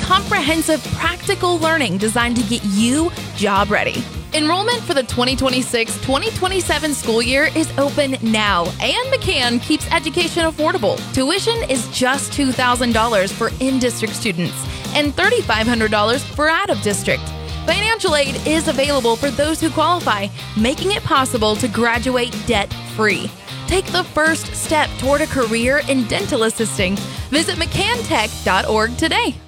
comprehensive practical learning designed to get you job ready. Enrollment for the 2026-2027 school year is open now, and McCann keeps education affordable. Tuition is just $2,000 for in-district students and $3,500 for out-of-district. Financial aid is available for those who qualify, making it possible to graduate debt-free. Take the first step toward a career in dental assisting. Visit mccantech.org today.